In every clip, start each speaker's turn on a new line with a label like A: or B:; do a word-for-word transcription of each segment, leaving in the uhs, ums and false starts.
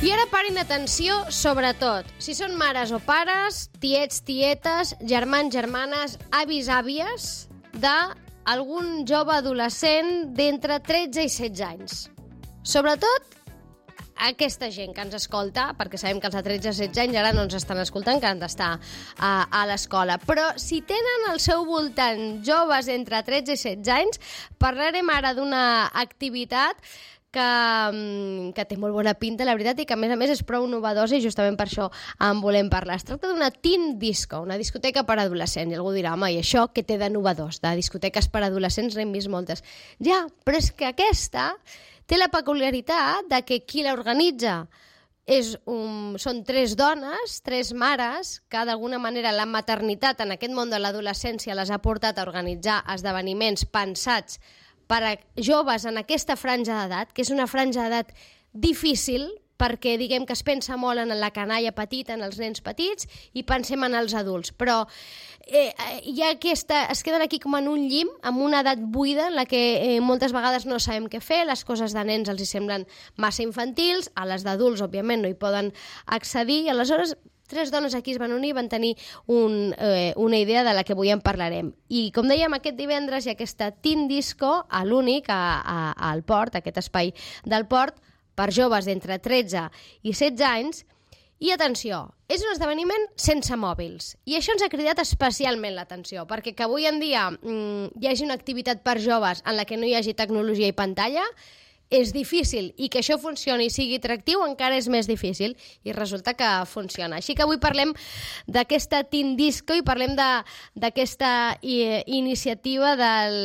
A: I ara parin atenció, sobretot, si són mares o pares, tiets, tietes, germans, germanes, avis, àvies, d'algun jove adolescent d'entre tretze i setze anys. Sobretot, aquesta gent que ens escolta, perquè sabem que els de tretze a setze anys ara no ens estan escoltant, que han d'estar a, a l'escola. Però si tenen al seu voltant joves entre tretze i setze anys, parlarem ara d'una activitat que, que té molt bona pinta, la veritat, i que a més a més és prou novedosa i justament per això en volem parlar. Es tracta d'una teen disco, una discoteca per adolescents. I algú dirà, home, i això què té de novedós? De discoteques per adolescents n'hem vist moltes. Ja, però és que aquesta té la peculiaritat de que qui l'organitza és un, són tres dones, tres mares, que d'alguna manera la maternitat en aquest món de l'adolescència les ha portat a organitzar esdeveniments pensats per a joves en aquesta franja d'edat, que és una franja d'edat difícil, perquè diguem que es pensa molt en la canalla petita, en els nens petits, i pensem en els adults. Però eh, hi ha aquesta, es queden aquí com en un llim, amb una edat buida, en la que eh, moltes vegades no sabem què fer, les coses de nens els hi semblen massa infantils, a les d'adults, òbviament, no hi poden accedir, i aleshores tres dones aquí es van unir i van tenir un, eh, una idea de la que avui en parlarem. I, com dèiem, aquest divendres hi ha aquesta Teen Disco a l'Únic, a, a, al Port, aquest espai del Port, per joves d'entre tretze i setze anys. I atenció, és un esdeveniment sense mòbils. I això ens ha cridat especialment l'atenció, perquè que avui en dia mm, hi hagi una activitat per joves en la que no hi hagi tecnologia i pantalla és difícil, i que això funcioni i sigui atractiu encara és més difícil, i resulta que funciona. Així que avui parlem d'aquesta Teen Disco i parlem d'aquesta eh, iniciativa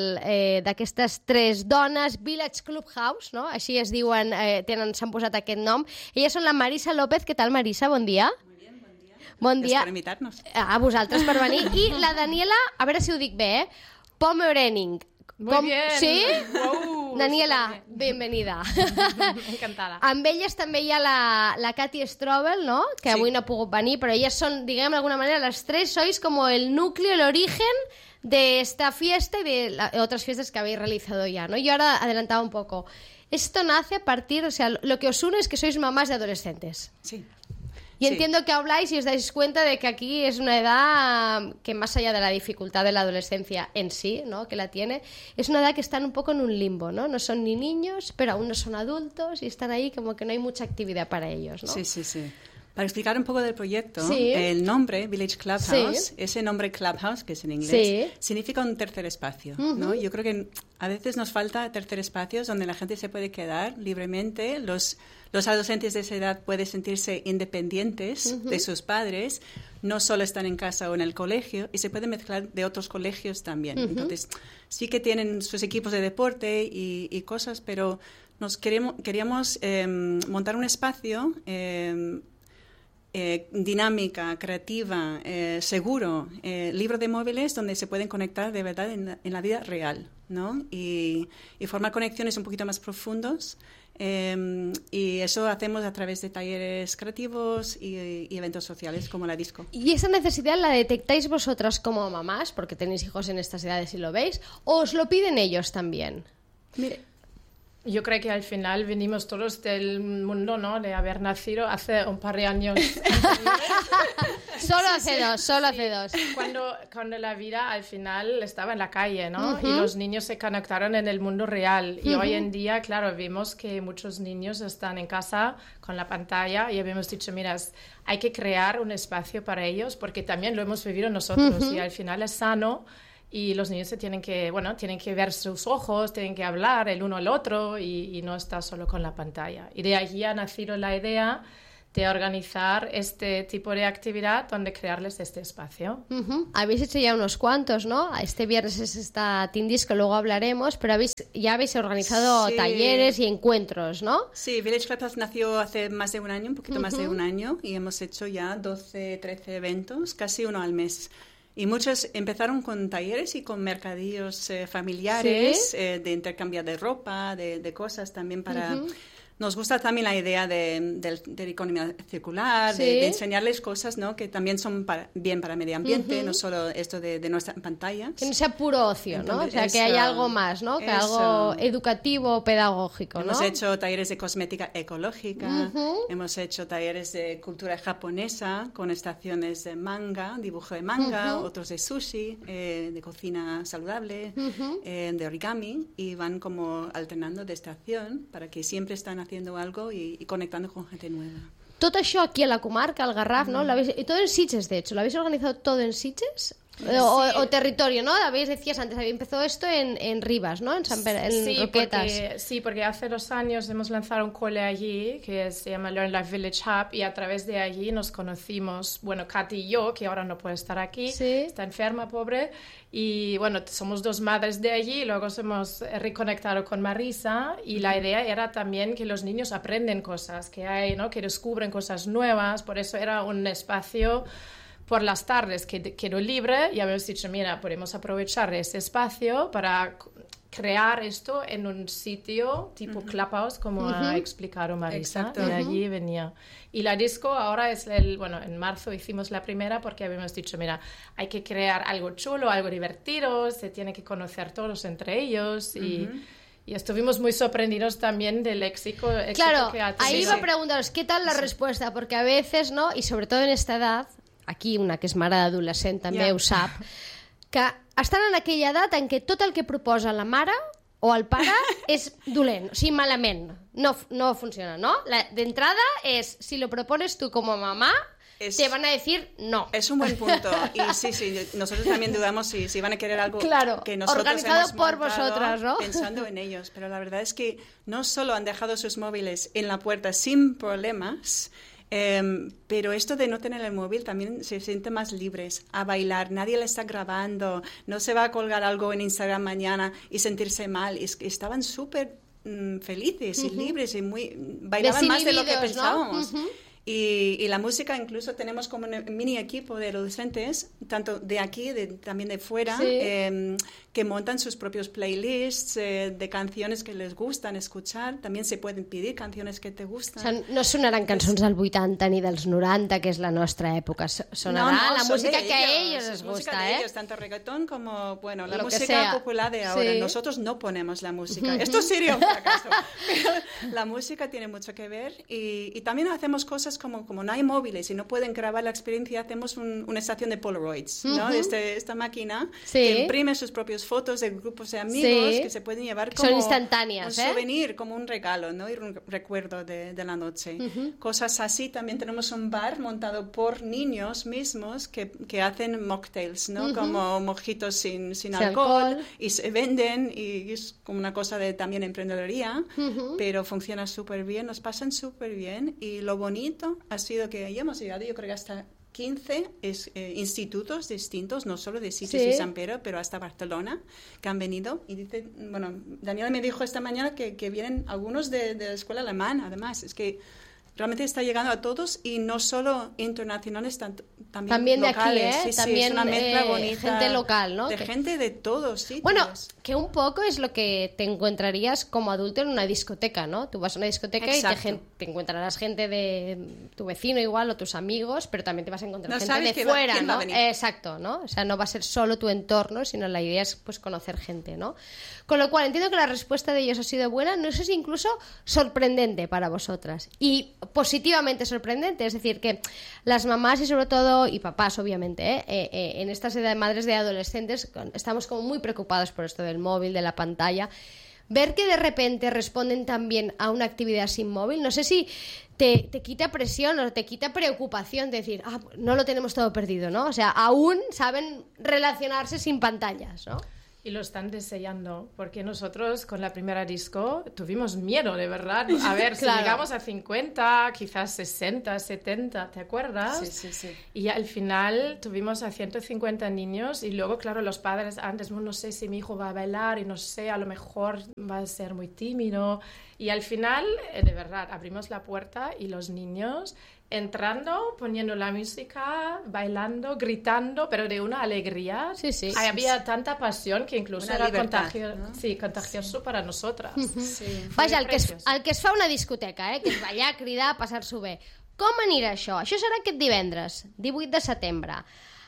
A: eh, d'aquestes tres dones, Village Clubhouse, no? Així es diuen, eh, tenen, s'han posat aquest nom. Elles són la Marisa López. Què tal, Marisa? Bon dia.
B: Muy bien, bon dia.
A: Bon dia.
B: Gràcies per invitar-nos.
A: A vosaltres per venir. I la Daniela, a veure si ho dic bé, eh? Pomerening.
C: Muy
A: Com...
C: bien.
A: Sí?
C: Wow,
A: Daniela, bienvenida.
C: Encantada.
A: Amb elles també hi ha la, la Katy Strobel, ¿no? Que
B: sí.
A: avui no ha pogut venir, però elles són, diguem d'alguna manera, les tres sois como el núcleo, el origen de esta fiesta y de la, otras fiestas que habéis realizado ya, ¿no? Yo ahora adelantaba un poco. Esto nace a partir, o sea, lo que os une es que sois mamás de adolescentes.
B: Sí.
A: Y
B: sí.
A: entiendo que habláis y os dais cuenta de que aquí es una edad que, más allá de la dificultad de la adolescencia en sí, ¿no? Que la tiene, es una edad que están un poco en un limbo, ¿no? No son ni niños, pero aún no son adultos y están ahí como que no hay mucha actividad para ellos, ¿no?
B: Sí, sí, sí. Para explicar un poco del proyecto,
A: sí.
B: el nombre Village Clubhouse,
A: sí.
B: ese nombre Clubhouse, que es en inglés, sí. significa un tercer espacio, uh-huh. ¿no? Yo creo que a veces nos falta tercer espacios donde la gente se puede quedar libremente. Los, los adolescentes de esa edad pueden sentirse independientes uh-huh. de sus padres, no solo están en casa o en el colegio, y se pueden mezclar de otros colegios también. Uh-huh. Entonces, sí que tienen sus equipos de deporte y, y cosas, pero nos queremos, queríamos eh, montar un espacio eh, Eh, dinámica, creativa, eh, seguro, eh, libre de móviles, donde se pueden conectar de verdad en la, en la vida real, ¿no? Y, y formar conexiones un poquito más profundos. Eh, y eso hacemos a través de talleres creativos y, y eventos sociales como la disco.
A: ¿Y esa necesidad la detectáis vosotras como mamás, porque tenéis hijos en estas edades y lo veis, o os lo piden ellos también?
B: Mire,
C: yo creo que al final venimos todos del mundo, ¿no? De haber nacido hace un par de años.
A: Solo hace
C: sí,
A: dos, solo
C: sí.
A: hace dos.
C: Cuando, cuando la vida al final estaba en la calle, ¿no?
A: Uh-huh.
C: Y los niños se conectaron en el mundo real. Y
A: uh-huh.
C: hoy en día, claro, vemos que muchos niños están en casa con la pantalla y habíamos dicho, mira, hay que crear un espacio para ellos porque también lo hemos vivido nosotros uh-huh. y al final es sano. Y los niños se tienen que, bueno, tienen que ver sus ojos, tienen que hablar el uno al otro y, y no estar solo con la pantalla. Y de allí ha nacido la idea de organizar este tipo de actividad donde crearles este espacio.
A: Uh-huh. Habéis hecho ya unos cuantos, ¿no? Este viernes es esta Teen Disco, luego hablaremos, pero habéis, ya habéis organizado sí. talleres y encuentros, ¿no?
B: Sí, Village Clubhouse nació hace más de un año, un poquito uh-huh. más de un año, y hemos hecho ya doce, trece eventos, casi uno al mes. Y muchos empezaron con talleres y con mercadillos eh, familiares, ¿sí? eh, de intercambiar de ropa, de, de cosas también para, uh-huh. nos gusta también la idea de, de, de economía circular, sí. de, de enseñarles cosas, ¿no? Que también son para, bien para el medio ambiente, uh-huh. no solo esto de, de nuestras pantallas.
A: Que no sea puro ocio, Entonces, ¿no? O sea, eso, que haya algo más, ¿no? Que eso. Algo educativo o pedagógico, ¿no?
B: Hemos hecho talleres de cosmética ecológica, uh-huh. hemos hecho talleres de cultura japonesa con estaciones de manga, dibujo de manga, uh-huh. otros de sushi, eh, de cocina saludable, uh-huh. eh, de origami, y van como alternando de estación para que siempre están haciendo algo y, y conectando con gente nueva.
A: Todo eso aquí en la comarca, el Garraf, ¿no? ¿Lo habéis, y todo en Sitges, de hecho. ¿Lo habéis organizado todo en Sitges? O, sí. o territorio, ¿no? Habéis, decías antes, había empezado esto en, en Rivas, ¿no? En, San Pedro, en
C: sí,
A: Roquetas.
C: Porque, sí, porque hace dos años hemos lanzado un cole allí que se llama Learn Life Village Hub, y a través de allí nos conocimos, bueno, Katy y yo, que ahora no puede estar aquí,
A: ¿sí?
C: Está enferma, pobre, y bueno, somos dos madres de allí, y luego nos hemos reconectado con Marisa, y la idea era también que los niños aprenden cosas, que hay, ¿no? Que descubren cosas nuevas, por eso era un espacio por las tardes que quedó libre, y habíamos dicho, mira, podemos aprovechar ese espacio para crear esto en un sitio tipo uh-huh. Clubhouse, como uh-huh. ha explicado Marisa. Exacto. De allí uh-huh. venía. Y la disco ahora es el, bueno, en marzo hicimos la primera porque habíamos dicho, mira, hay que crear algo chulo, algo divertido, se tiene que conocer todos entre ellos, y... Uh-huh. Y estuvimos muy sorprendidos también del léxico, éxito
A: claro,
C: que ha tenido.
A: ahí iba a preguntaros, ¿qué tal la sí. respuesta? Porque a veces, ¿no? Y sobre todo en esta edad, aquí una que és mare d'adolescent també yeah. ho sap, que estan en aquella edat en què tot el que proposa la mare o el pare és dolent, o sigui, malament, no, no funciona, ¿no? La, de entrada es, si lo propones tú como mamá, es, te van a decir no.
B: Es un buen punto. Y sí, sí, nosotros también dudamos si, si van a querer algo
A: claro,
B: que nosotros
A: organizado
B: hemos
A: por vosotras, ¿no?
B: Pensando en ellos. Pero la verdad es que no solo han dejado sus móviles en la puerta sin problemas, eh, pero esto de no tener el móvil también se sienten más libres a bailar. Nadie le está grabando, no se va a colgar algo en Instagram mañana y sentirse mal. Es que estaban súper mm, felices uh-huh. y libres y muy bailaban más de lo que pensábamos. ¿No? Uh-huh. Y, y la música, incluso tenemos como un mini equipo de adolescentes, tanto de aquí, de, también de fuera, sí. eh, que montan sus propios playlists eh, de canciones que les gustan escuchar. También se pueden pedir canciones que te gustan.
A: O sea, no sonaran cançons del vuitanta ni dels noranta, que és la nostra època. Sonarà no, no, la música que a ellos les gusta,
B: música
A: ¿eh?
B: De ellos, tanto reggaetón como, bueno, la
A: Lo
B: música popular de ahora. Sí. Nosotros no ponemos la música. Esto sería un fracaso. Pero la música tiene mucho que ver, y, y también hacemos cosas como, como no hay móviles y no pueden grabar la experiencia, hacemos un, una estación de Polaroids, ¿no? Uh-huh. De este, esta máquina sí. que imprime sus propios fotos de grupos de amigos sí. que se pueden llevar como
A: son instantáneas,
B: un
A: ¿eh?
B: souvenir, como un regalo, ¿no? Y un recuerdo de, de la noche. Uh-huh. Cosas así. También tenemos un bar montado por niños mismos que, que hacen mocktails, ¿no? Uh-huh. Como mojitos sin, sin alcohol, alcohol y se venden, y es como una cosa de también emprendedoría, uh-huh. pero funciona súper bien, nos pasan súper bien, y lo bonito ha sido que ya hemos llegado, yo creo que hasta quince es, eh, institutos distintos, no solo de Sitges sí. y San Pedro, pero hasta Barcelona, que han venido. Y dice, bueno, Daniela me dijo esta mañana que, que vienen algunos de, de la escuela alemana, además. Es que realmente está llegando a todos, y no solo internacionales, tanto, también,
A: también
B: locales.
A: de aquí, ¿eh?
B: Sí,
A: también
B: sí, es una mezcla
A: eh,
B: bonita.
A: Gente local, ¿no?
B: De
A: que...
B: gente de todos sitios.
A: Bueno, que un poco es lo que te encontrarías como adulto en una discoteca, ¿no? Tú vas a una discoteca Exacto. y te, te encontrarás gente de tu vecino igual o tus amigos, pero también te vas a encontrar
B: no
A: gente de fuera,
B: va,
A: ¿no? Exacto, ¿no? O sea, no va a ser solo tu entorno, sino la idea es pues conocer gente, ¿no? Con lo cual entiendo que la respuesta de ellos ha sido buena, no sé si incluso sorprendente para vosotras, y positivamente sorprendente, es decir, que las mamás y sobre todo, y papás obviamente, ¿eh? Eh, eh, en estas edades, madres de adolescentes, estamos como muy preocupados por esto del móvil, de la pantalla. Ver que de repente responden también a una actividad sin móvil, no sé si te, te quita presión o te quita preocupación de decir, ah, no lo tenemos todo perdido, ¿no? O sea, aún saben relacionarse sin pantallas, ¿no?
C: Y lo están deseando, porque nosotros con la primera disco tuvimos miedo, de verdad. A ver, claro. si llegamos a cincuenta, quizás sesenta, setenta, ¿te acuerdas?
B: Sí, sí, sí.
C: Y al final tuvimos a ciento cincuenta niños, y luego, claro, los padres antes, no sé si mi hijo va a bailar, y no sé, a lo mejor va a ser muy tímido. Y al final, de verdad, abrimos la puerta y los niños entrando, poniendo la música, bailando, gritando, pero de una alegría.
A: Sí, sí.
C: Ahí había tanta pasión que incluso
B: una
C: era
B: libertad,
C: contagio,
B: ¿no?
C: sí, contagioso sí. para nosotras.
A: Uh-huh.
B: Sí.
A: Vaja, el que, es, el que es fa una discoteca, eh? Que és ballar, cridar, passar-s'ho bé. Com anirà això? Això serà aquest divendres, divuit de setembre,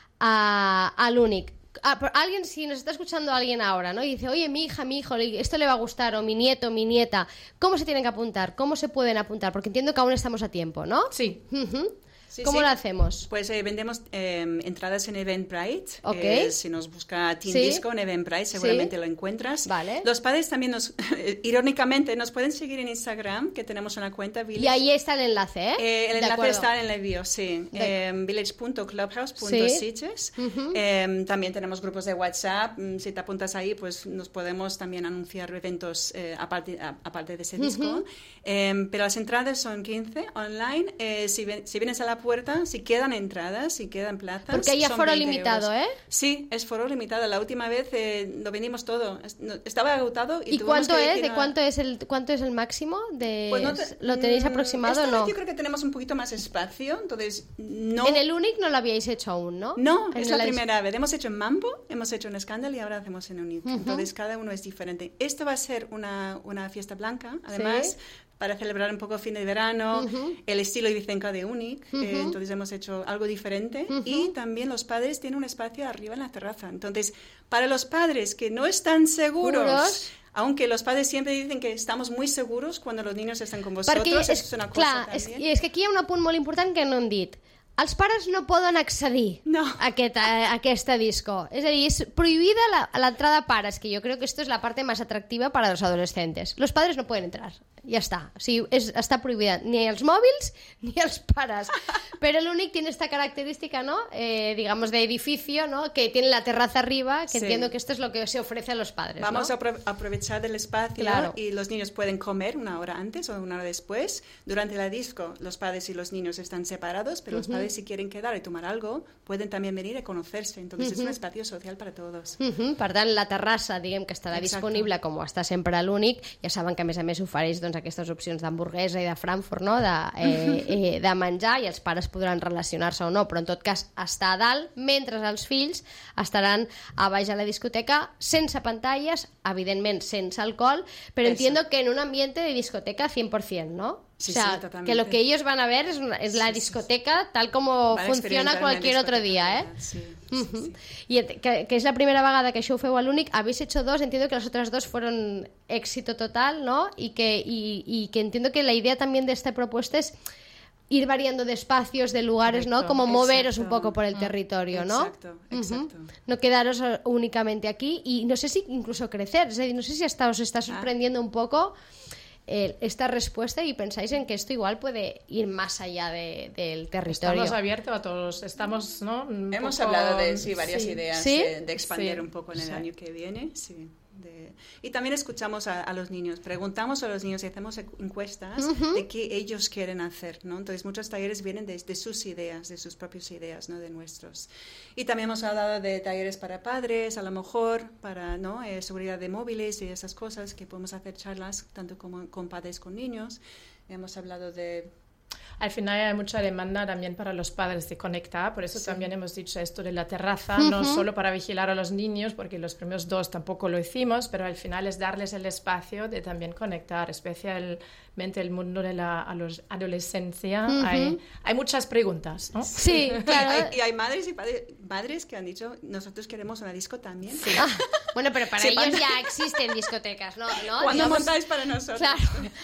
A: a, a l'Únic. Ah, pero alguien, si nos está escuchando alguien ahora, ¿no? Y dice, oye, mi hija, mi hijo, esto le va a gustar, o mi nieto, mi nieta, ¿cómo se tienen que apuntar? ¿Cómo se pueden apuntar? Porque entiendo que aún estamos a tiempo, ¿no?
C: Sí.
A: Uh-huh.
B: Sí,
A: ¿Cómo
B: sí.
A: lo hacemos?
B: Pues eh, vendemos eh, entradas en Eventbrite.
A: Okay.
B: Eh, si nos busca Teen
A: Sí.
B: Disco en Eventbrite, seguramente
A: Sí.
B: lo encuentras.
A: Vale.
B: Los padres también nos, irónicamente, nos pueden seguir en Instagram, que tenemos una cuenta Village.
A: Y ahí está el enlace, ¿eh?
B: Eh, el
A: De
B: enlace
A: acuerdo.
B: está en la bio, sí.
A: De...
B: Eh, village punto clubhouse punto
A: Sí.
B: sitges.
A: Uh-huh.
B: eh, también tenemos grupos de WhatsApp. Mm, Si te apuntas ahí, pues nos podemos también anunciar eventos eh, aparte, a- aparte de ese disco.
A: Uh-huh.
B: Eh, pero las entradas son quince online. Eh, si, ven- si vienes a la puerta, si quedan entradas, si quedan plazas.
A: Porque hay
B: son
A: aforo
B: veinte
A: limitado,
B: euros.
A: ¿eh?
B: Sí, es foro limitado. La última vez eh, lo vendimos todo. Es- no- Estaba agotado. ¿Y,
A: ¿Y
B: tuvimos
A: cuánto
B: que
A: es?
B: decir,
A: ¿De
B: no,
A: cuánto es el cuánto es el máximo? De...
B: pues no te-
A: ¿Lo tenéis
B: mm,
A: aproximado
B: esta
A: o no?
B: vez yo creo que tenemos un poquito más espacio, entonces no...
A: En el Unic no lo habíais hecho aún, ¿no?
B: No,
A: En
B: es la
A: el-
B: primera vez. Hemos hecho en Mambo, hemos hecho en Scandal y ahora hacemos en Unique.
A: Ujú.
B: Entonces cada uno es diferente. Esto va a ser una, una fiesta blanca, además,
A: Sí.
B: para celebrar un poco fin de verano,
A: Ujú.
B: el estilo ibicenca de Unique.
A: Ujú.
B: Eh, entonces hemos hecho algo diferente.
A: Ujú.
B: Y también los padres tienen un espacio arriba en la terraza. Entonces, para los padres que no están seguros...
A: Seguros.
B: Aunque los padres siempre dicen que estamos muy seguros cuando los niños están con vosotros,
A: Perquè és,
B: eso es una cosa
A: clar, és,
B: también.
A: és que aquí hi ha un punt molt important que no hem dit. Els pares no poden accedir
B: No.
A: a, aquest, a, a aquesta disco. És a dir, és prohibida la, la entrada a pares, que yo creo que esto es la parte más atractiva para los adolescentes. Los padres no pueden entrar, ya está. O sigui, és, està prohibida ni els mòbils ni els pares. Pero el Unic tiene esta característica, ¿no? Eh, digamos, de edificio, ¿no? Que tiene la terraza arriba, que
B: Sí.
A: entiendo que esto es lo que se ofrece a los padres,
B: Vamos
A: ¿no?
B: a apro- aprovechar del espacio
A: Claro.
B: y los niños pueden comer una hora antes o una hora después. Durante la disco, los padres y los niños están separados, pero los padres, si quieren quedar y tomar algo, pueden también venir a conocerse. Entonces es un espacio social para todos.
A: Uh-huh. Per tant, la terrassa, diguem que estarà
B: Exacte.
A: disponible com ho està sempre a l'Únic. Ja saben que, a més a més, ofereix doncs, aquestes opcions d'hamburguesa i de Frankfurt, no? de, eh, eh, de menjar, i els pares podran relacionar-se o no, però en tot cas està a dalt, mentre els fills estaran a baix a la discoteca sense pantalles, evidentment sense alcohol, però
B: Eso.
A: entiendo que en un ambiente de discoteca cien por ciento, ¿no?
B: Sí,
A: o sea,
B: sí, totalmente.
A: que lo que ellos van a ver es, una- es la
B: Sí, sí,
A: discoteca tal como
B: Van a
A: funciona
B: experimentar una
A: cualquier otro
B: discoteca
A: día, ¿eh?
B: real, sí, sí,
A: Ujú.
B: sí.
A: Y ent- que, que es la primera vagada que això ho feu a l'Únic. Habéis hecho dos, entiendo que las otras dos fueron éxito total, ¿no? Y que, y, y que entiendo que la idea también de esta propuesta es ir variando de espacios, de lugares, ¿no?
C: Correcto,
A: Como moveros un
B: exacto.
A: poco por el territorio, ¿no?
B: Exacto, exacto.
A: Ujú. No quedaros eh, únicamente aquí y no sé si incluso crecer, es decir, no sé si hasta os
B: Ah.
A: está sorprendiendo un poco eh, esta respuesta y pensáis en que esto igual puede ir más allá de- del territorio.
C: Estamos abiertos a todos, estamos, ¿no? Un
B: Hemos
C: poco-
B: hablado de sí, varias
C: sí.
B: ideas
A: ¿Sí?
B: de, de expandir
C: Sí,
B: un poco en el
C: sí.
B: año que viene. Sí. De- y también escuchamos a, a los niños, preguntamos a los niños y hacemos encuestas de qué ellos quieren hacer, ¿no? Entonces muchos talleres vienen de, de sus ideas, de sus propias ideas, no de nuestros. Y también hemos hablado de talleres para padres, a lo mejor para, ¿no? Eh, seguridad de móviles y esas cosas, que podemos hacer charlas tanto como con padres con niños. Hemos hablado de...
C: Al final hay mucha demanda también para los padres de conectar, por eso
B: Sí.
C: también hemos dicho esto de la terraza, no solo para vigilar a los niños, porque los primeros dos tampoco lo hicimos, pero al final es darles el espacio de también conectar, especialmente el mundo de la a los- adolescencia. hay, hay muchas preguntas, ¿no?
A: Sí, claro.
B: Hay- y hay madres y padres, madres que han dicho, nosotros queremos una disco también.
A: Ah, bueno, pero para
B: Sí,
A: ellos
B: para-
A: ya existen discotecas, ¿no? ¿No?
B: ¿Cuándo
A: Digamos-
B: montáis para nosotros?
A: Claro.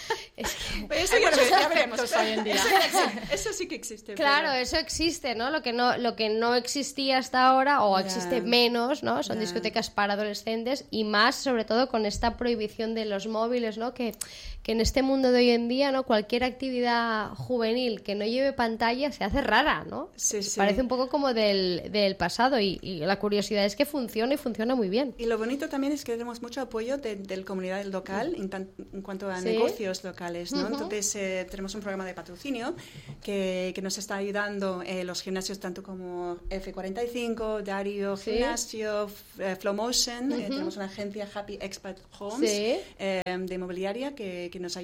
A: Es que-
B: Pues eso
C: Hay
B: ya,
C: muchos
B: ve- ya veremos.
C: aspectos hoy en día.
B: Eso, ya- eso sí que existe.
A: Claro,
B: pero-
A: eso existe, ¿no? Lo que no, lo que no existía hasta ahora, o
B: Ya.
A: existe menos, ¿no? Son
B: Ya.
A: discotecas para adolescentes y más, sobre todo, con esta prohibición de los móviles, ¿no? Que, que en este mundo de hoy en día, ¿no? Cualquier actividad juvenil que no lleve pantalla se hace rara, ¿no?
B: Sí, sí.
A: Parece un poco como del, del pasado y, y la curiosidad es que funciona y funciona muy bien.
B: Y lo bonito también es que tenemos mucho apoyo de, de la comunidad local en, tan- en cuanto a
A: Sí.
B: negocios locales, ¿no?
A: Ujú.
B: Entonces eh, tenemos un programa de patrocinio que, que nos está ayudando eh, los gimnasios tanto como F cuarenta y cinco, Dario
A: Sí.
B: Gimnasio, F- eh, Flowmotion, eh, tenemos una agencia Happy Expat Homes
A: Sí.
B: eh, de inmobiliaria que, que nos ayuda durante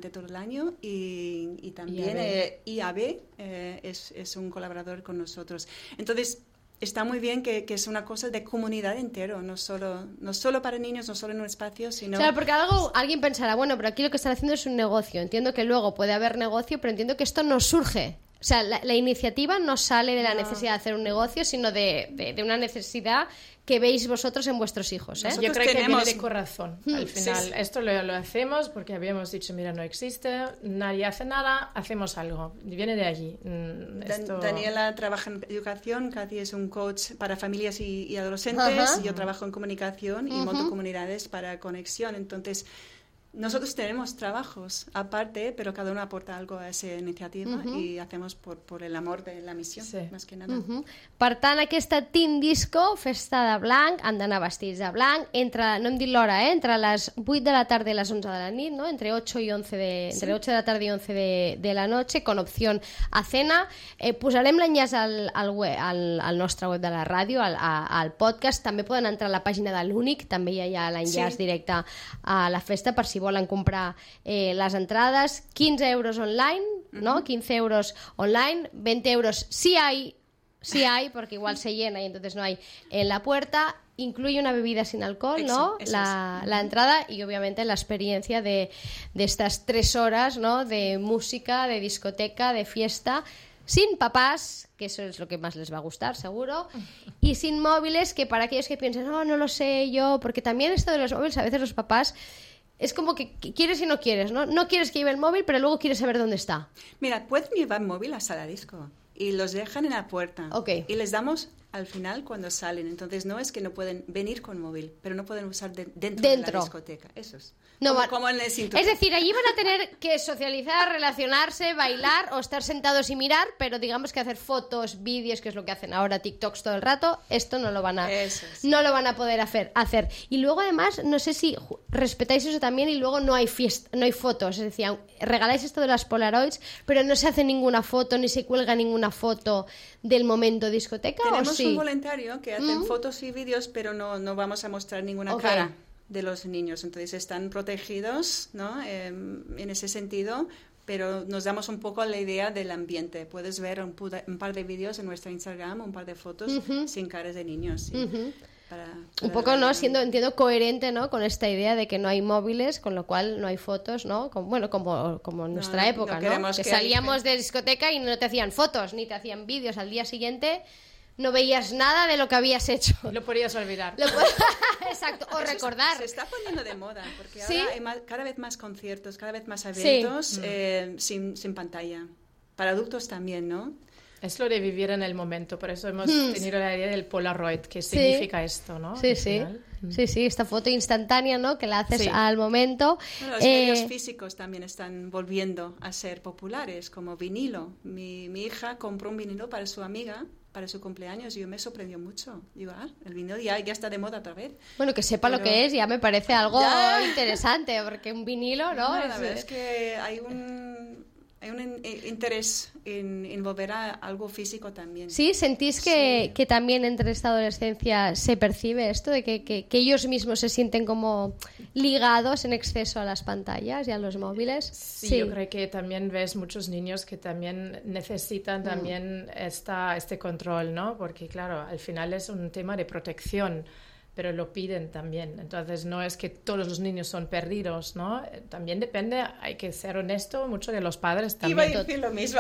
B: durante todo el año y, y también eh, I A B eh, es, es un colaborador con nosotros. Entonces, está muy bien que, que es una cosa de comunidad entero, no solo, no solo para niños, no solo en un espacio, sino...
A: Claro, porque algo, alguien pensará, bueno, pero aquí lo que están haciendo es un negocio. Entiendo que luego puede haber negocio, pero entiendo que esto no surge. O sea, la, la iniciativa no sale de la no. necesidad de hacer un negocio, sino de, de, de una necesidad que veis vosotros en vuestros hijos, ¿eh?
C: Yo creo
B: tenemos...
C: que viene de corazón, al final.
B: Sí, sí.
C: Esto lo, lo hacemos porque habíamos dicho, mira, no existe, nadie hace nada, hacemos algo. Viene de allí. Esto...
B: Daniela trabaja en educación, Katy es un coach para familias y, y adolescentes, uh-huh. yo trabajo en comunicación y uh-huh. monto comunidades para conexión. Entonces, nosotros tenemos trabajos aparte, pero cada uno aporta algo a esa iniciativa uh-huh. y hacemos por, por el amor de la misión, sí. más que nada.
A: Uh-huh. Per tant, aquesta Teen Disco, festa de blanc, han d'anar vestits de blanc, entre, no hem dit l'hora, eh? Entre les vuit de la tarda i les onze de la nit, ¿no? Entre ocho y once de, sí. entre ocho de la tarda i once de, de la noche, con opción a cena. Eh, posarem l'enllaç al, al, web, al, al nostre web de la ràdio, al, a, al podcast. També poden entrar a la pàgina de l'Únic, també hi ha l'enllaç sí. directe a la festa, per si volen comprar eh, les entrades. quince euros online, ¿no? quince euros online, veinte euros si hay, si hay, porque igual se llena y entonces no hay en la puerta. Incluye una bebida sin alcohol, ¿no? Eso, eso la, es. la entrada y obviamente la experiencia de, de estas tres horas, ¿no? De música, de discoteca, de fiesta, sin papás, que eso es lo que más les va a gustar, seguro, y sin móviles, que para aquellos que piensan, no, no lo sé yo, porque también esto de los móviles, a veces los papás es como que quieres y no quieres, ¿no? No quieres que lleve el móvil, pero luego quieres saber dónde está.
B: Mira, pueden llevar móvil a sala disco y los dejan en la puerta.
A: Okay.
B: Y les damos al final cuando salen. Entonces no es que no pueden venir con móvil, pero no pueden usar de, dentro, dentro de la discoteca. Eso es.
A: No,
B: como,
A: va...
B: como en el cinturón.
A: Es decir, allí van a tener que socializar, relacionarse, bailar o estar sentados y mirar, pero digamos que hacer fotos, vídeos, que es lo que hacen ahora, TikToks todo el rato, esto no lo van a,
B: eso es.
A: no lo van a poder hacer, hacer. Y luego además, no sé si respetáis eso también y luego no hay fiesta, no hay fotos, es decir, regaláis esto de las Polaroids, pero no se hace ninguna foto ni se cuelga ninguna foto del momento discoteca.
B: Tenemos
A: ¿o sí?
B: un voluntario que hacen
A: ¿Mm?
B: fotos y vídeos, pero no, no vamos a mostrar ninguna
A: okay.
B: cara de los niños, entonces están protegidos, ¿no? Eh, en ese sentido, pero nos damos un poco la idea del ambiente. Puedes ver un, puda, un par de vídeos en nuestro Instagram, un par de fotos uh-huh. sin caras de niños. ¿Sí? Uh-huh. Para, para
A: un poco, ¿no? Siendo, entiendo, coherente, ¿no? Con esta idea de que no hay móviles, con lo cual no hay fotos, ¿no? Como, bueno, como, como en nuestra
B: no,
A: época,
B: no
A: ¿no? Que,
B: que
A: salíamos
B: hay...
A: de discoteca y no te hacían fotos, ni te hacían vídeos. Al día siguiente no veías nada de lo que habías hecho.
C: Lo podías olvidar.
A: Lo Exacto, o recordar.
B: Se está poniendo de moda, porque
A: ¿Sí?
B: ahora hay más, cada vez más conciertos, cada vez más eventos
A: sí.
B: eh, sin, sin pantalla. Para adultos también, ¿no?
C: Es lo de vivir en el momento, por eso hemos
A: mm.
C: tenido la idea del Polaroid, que sí. significa esto, ¿no?
A: Sí, sí. Mm. Sí, sí, esta foto instantánea, ¿no? Que la haces sí. al momento.
B: Bueno, los eh... medios físicos también están volviendo a ser populares, como vinilo. Mi, mi hija compró un vinilo para su amiga para su cumpleaños y yo me sorprendió mucho. Digo, ah, el vinilo ya, ya está de moda otra vez.
A: Bueno, que sepa Pero... lo que es ya me parece algo ya. interesante, porque un vinilo, ¿no?
B: no
A: es...
B: La verdad es que hay un... Hay un interés en, en volver a algo físico también.
A: Sí, ¿sentís que,
B: sí.
A: que también entre esta adolescencia se percibe esto de que, que, que ellos mismos se sienten como ligados en exceso a las pantallas y a los móviles?
C: Sí, sí. Yo creo que también ves muchos niños que también necesitan también mm. esta, este control, ¿no? Porque claro, al final es un tema de protección, pero lo piden también. Entonces no es que todos los niños son perdidos, ¿no? También depende, hay que ser honesto, mucho de los padres también.
B: Iba a decir lo mismo.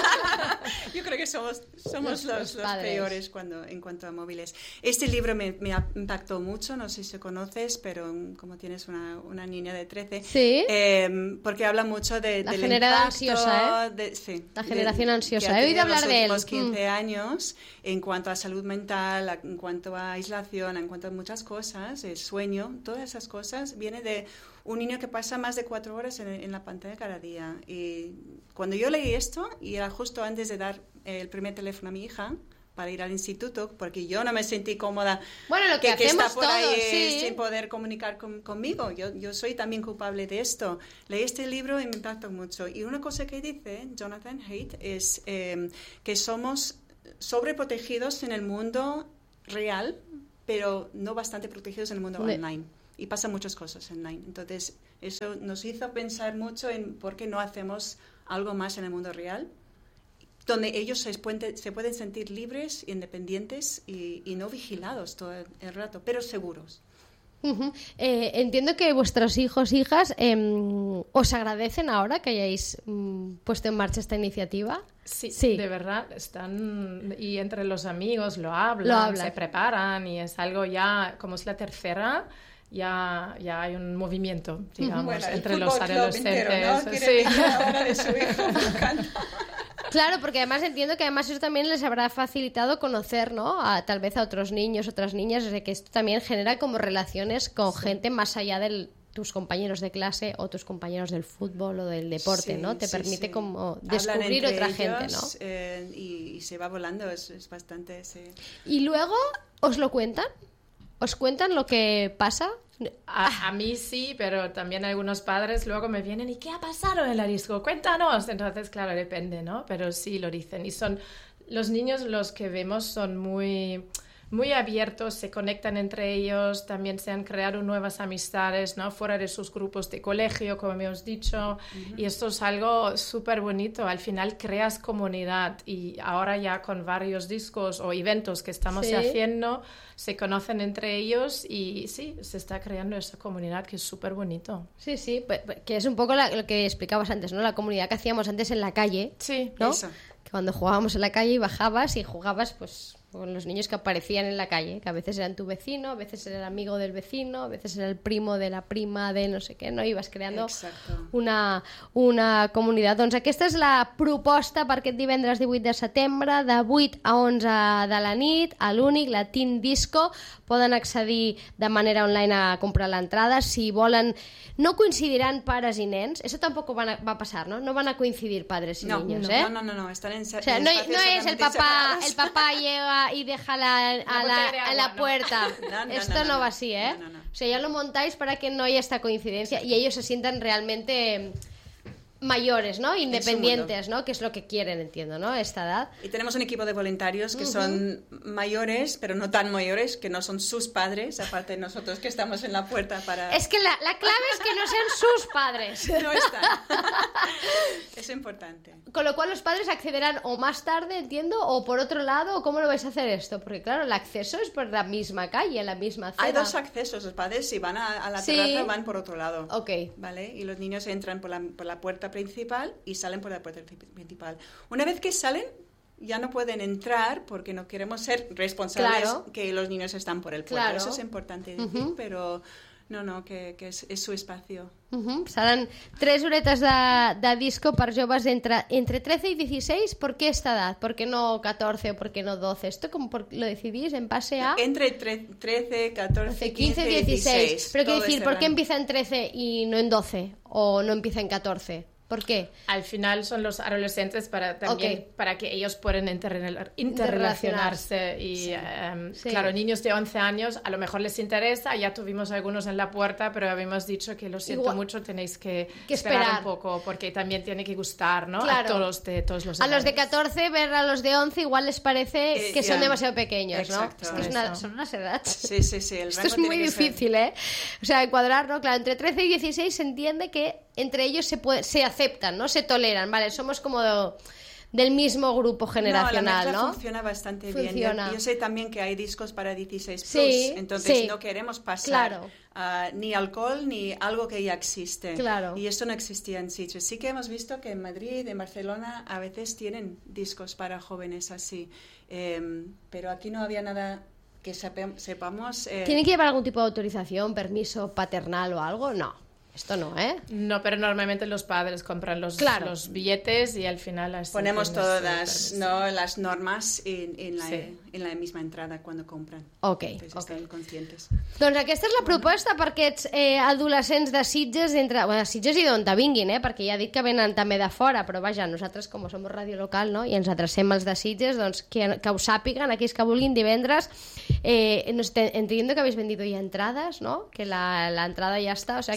B: Yo creo que somos, somos los, los, los peores cuando, en cuanto a móviles. Este libro me, me impactó mucho, no sé si conoces, pero como tienes una, una niña de trece,
A: ¿sí?
B: eh, porque habla mucho de,
A: la
B: del
A: generación
B: impacto...
A: ansiosa, ¿eh?
B: De, sí,
A: la generación
B: de,
A: ansiosa. He oído hablar de él.
B: Los quince mm. años, en cuanto a salud mental, en cuanto a aislación, en cuanto a muchas cosas, el sueño, todas esas cosas, viene de un niño que pasa más de cuatro horas en, en la pantalla cada día. Y cuando yo leí esto, y era justo antes de dar el primer teléfono a mi hija para ir al instituto, porque yo no me sentí cómoda
A: bueno, lo que,
B: que, que está por
A: todos,
B: ahí
A: sí.
B: sin poder comunicar con, conmigo. Yo, yo soy también culpable de esto. Leí este libro y me impactó mucho. Y una cosa que dice Jonathan Haidt es eh, que somos sobreprotegidos en el mundo real, pero no bastante protegidos en el mundo
A: Me...
B: online. y pasan muchas cosas online. Entonces, eso nos hizo pensar mucho en por qué no hacemos algo más en el mundo real, donde ellos se pueden, se pueden sentir libres, independientes y, y no vigilados todo el rato, pero seguros.
A: Uh-huh. Eh, entiendo que vuestros hijos, hijas, eh, os agradecen ahora que hayáis mm, puesto en marcha esta iniciativa.
C: Sí, sí, de verdad, están, y entre los amigos lo hablan, lo hablan, se preparan, y es algo ya, como es la tercera, ya, ya hay un movimiento, digamos, bueno, entre los adolescentes.
B: Entero, ¿no?
C: Sí.
B: Ahora de su hijo, me encanta.
A: Claro, porque además entiendo que además eso también les habrá facilitado conocer, ¿no? A, tal vez a otros niños, otras niñas, o sea, que esto también genera como relaciones con sí. gente más allá de tus compañeros de clase o tus compañeros del fútbol o del deporte, sí, ¿no? Te sí, permite sí. como descubrir otra ellos, gente, ¿no?
B: Eh, y, y se va volando, es, es bastante... Sí.
A: ¿Y luego os lo cuentan? ¿Os cuentan lo que pasa?
C: A, a mí sí, pero también algunos padres luego me vienen, ¿y qué ha pasado en la disco? Cuéntanos. Entonces, claro, depende, ¿no? Pero sí lo dicen. Y son los niños, los que vemos, son muy, muy abiertos, se conectan entre ellos, también se han creado nuevas amistades, ¿no? Fuera de sus grupos de colegio, como hemos dicho. Uh-huh. Y esto es algo súper bonito. Al final creas comunidad, y ahora ya con varios discos o eventos que estamos ¿Sí? haciendo, se conocen entre ellos y sí, se está creando esa comunidad que es súper bonito.
A: Sí, sí, que es un poco la, lo que explicabas antes, ¿no? La comunidad que hacíamos antes en la calle,
C: sí,
A: ¿no?
C: Eso.
A: Que cuando jugábamos en la calle y bajabas y jugabas, pues, con los niños que aparecían en la calle, que a veces eran tu vecino, a veces era el amigo del vecino, a veces era el primo de la prima de no sé què, no? Ibas creando una, una comunitat. Doncs aquesta és la proposta per aquest divendres divuit de setembre, de vuit a onze de la nit, a l'únic, la Teen Disco. Poden accedir de manera online a comprar l'entrada. Si volen, no coincidiran pares i nens, eso tampoco van a, va a pasar, ¿no? No van a coincidir padres y
B: no,
A: niños,
B: no,
A: ¿eh?
B: No, no, no, no, están en,
A: o sea,
B: en
A: no, no es el papá, el papá llega y deja la, a, la,
C: agua,
A: a la puerta.
B: No, no,
A: Esto
B: no, no,
A: no,
B: no
A: va así, ¿eh?
B: No, no, no.
A: O sea, ya lo montáis para que no haya esta coincidencia y ellos se sientan realmente mayores, ¿no? Independientes, ¿no? Que es lo que quieren, entiendo, ¿no? Esta edad.
B: Y tenemos un equipo de voluntarios que uh-huh. son mayores, pero no tan mayores, que no son sus padres, aparte de nosotros que estamos en la puerta para...
A: Es que la, la clave es que no sean sus padres.
B: No están. Es importante.
A: Con lo cual los padres accederán o más tarde, entiendo, o por otro lado, o ¿cómo lo vais a hacer esto? Porque claro, el acceso es por la misma calle, la misma acera.
B: Hay dos accesos. Los padres, si van a, a la
A: sí.
B: terraza, van por otro lado.
A: Ok.
B: ¿Vale? Y los niños entran por la, por la puerta principal y salen por la puerta principal. Una vez que salen, ya no pueden entrar porque no queremos ser responsables
A: claro.
B: que los niños están por el puerto. Claro. Eso es importante decir, uh-huh. pero no, no, que, que es, es su espacio.
A: Uh-huh. Seran tres horetes de, de disco per joves entre, entre trece y dieciséis. ¿Por qué esta edad? ¿Por qué no catorce o por qué no doce? ¿Esto como por, lo decidís en base a...?
B: Entre trece, catorce, quince,
A: dieciséis.
B: dieciséis.
A: Pero quiero decir, ¿por qué empieza en trece y no en doce? ¿O no empieza en catorce? ¿Por qué?
C: Al final son los adolescentes para también okay. para que ellos puedan interrela- interrelacionarse y sí. Um, sí. claro, niños de once años a lo mejor les interesa, ya tuvimos algunos en la puerta, pero habíamos dicho que lo siento Igual, mucho, tenéis que,
A: que
C: esperar.
A: esperar
C: un poco porque también tiene que gustar, ¿no?
A: Claro.
C: A todos de todos los
A: edades. A los de catorce ver a los de once igual les parece eh, que son yeah. demasiado pequeños,
B: Exacto.
A: ¿no? Es que es una, son unas edades.
B: Sí, sí, sí. El
A: Esto es muy difícil, ser... ¿eh? O sea, encuadrar, ¿no? Claro, entre trece y dieciséis se entiende que entre ellos se puede, se aceptan, ¿no? Se toleran, ¿vale? Somos como de, del mismo grupo generacional,
B: ¿no? La
A: ¿no?
B: funciona bastante
A: funciona.
B: bien. Yo, yo sé también que hay discos para dieciséis plus,
A: sí,
B: entonces
A: sí.
B: no queremos pasar
A: claro.
B: uh, ni alcohol ni algo que ya existe.
A: Claro.
B: Y esto no existía en sitios. Sí que hemos visto que en Madrid, en Barcelona, a veces tienen discos para jóvenes así, eh, pero aquí no había nada... que sepe- sepamos... Eh...
A: ¿Tienen que llevar algún tipo de autorización, permiso paternal o algo? No. Esto no, ¿eh?
C: No, pero normalmente los padres compran los,
A: claro.
C: los billetes y al final... Así
B: ponemos todas las, no, las normas en, en, la,
C: sí.
B: en la misma entrada cuando compran.
A: Ok,
B: Entonces
A: ok.
B: estan conscientes.
A: Doncs aquesta és la proposta per aquests eh, adolescents de Sitges, entre, bueno, de Sitges i d'on te vinguin, eh? Perquè ja he dit que venen també de fora, però vaja, nosaltres com som ràdio local, no? I ens adrecem als de Sitges, doncs que, que ho sàpiguen, aquells que vulguin divendres. Eh, no sé, entiendo que habéis vendido ya entradas, ¿no? Que la, la entrada ya está, o sea que
B: ya
A: no,
B: está,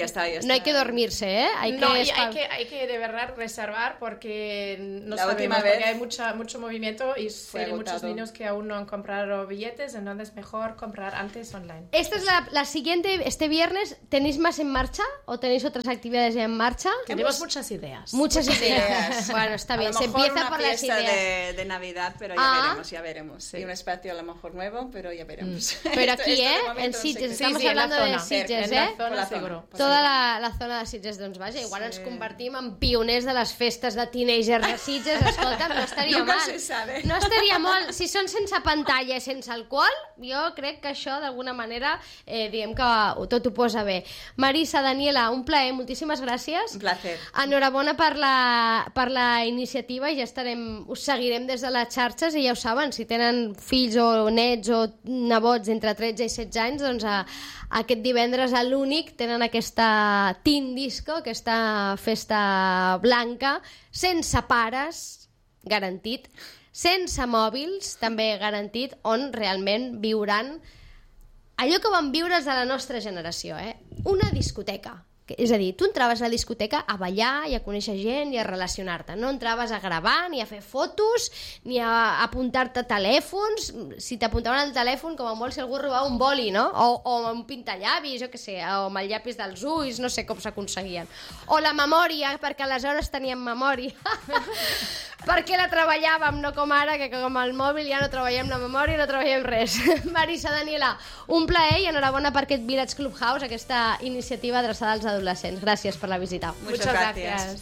B: está, ya está.
A: No hay que dormirse, ¿eh? Hay
C: no,
A: que
C: y hay que, hay que de verdad reservar porque no la sabemos, porque hay mucha, mucho movimiento y hay muchos niños que aún no han comprado billetes, entonces mejor comprar antes online.
A: Esta es la, la siguiente, este viernes, ¿tenéis más en marcha o tenéis otras actividades en marcha?
C: Tenemos muchas ideas.
A: Muchas, muchas ideas. ideas. Bueno, está bien, se empieza por las ideas.
B: De, de Navidad, pero ya ah. veremos, ya veremos. Sí. Y un espacio a lo mejor nuevo, pero ya veremos.
A: Mm. Pero aquí, esto, ¿eh? En Sitges, estamos sí, sí, hablando de Sitges, ¿eh?
C: Zona, la zona,
A: Toda la, la zona de Sitges, doncs vaja, igual sí. ens convertim en pioners de les festes de teenagers de Sitges, escolta, no estaria
B: Nunca
A: mal.
B: Se sabe.
A: No estaria mal. Si són sense pantalla i sense alcohol, jo crec que això d'alguna manera, eh, diguem que tot ho posa bé. Marisa, Daniela, un plaer, moltíssimes gràcies.
B: Un plaer.
A: Enhorabona per la, per la iniciativa i ja estarem, us seguirem des de les xarxes i ja ho saben, si tenen fills o nets o nebots entre tretze i setze anys, doncs a, aquest divendres a l'Únic tenen aquesta Teen Disco, aquesta festa blanca, sense pares, garantit, sense mòbils, també garantit, on realment viuran allò que van viure els de la nostra generació, eh? Una discoteca. És a dir, tu entraves a la discoteca a ballar i a conèixer gent i a relacionar-te. No entraves a gravar, ni a fer fotos, ni a apuntar-te telèfons. Si t'apuntaven al telèfon, com a molt, si algú robava un boli, no? O, o un pintallavis, jo què sé, o amb el llapis dels ulls, no sé com s'aconseguien. O la memòria, perquè aleshores teníem memòria. Perquè la treballàvem, no com ara, que com el mòbil ja no treballem la memòria, no treballem res. Marisa, Daniela, un plaer i enhorabona per aquest Village Clubhouse, aquesta iniciativa adreçada als adolescents. Gràcies per la visita.
B: Muchas gracias.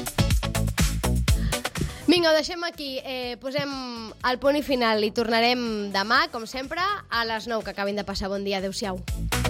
A: Vinga, ho deixem aquí. Eh, posem el punt i final i tornarem demà, com sempre, a les nou, que acabin de passar bon dia. Adéu-siau.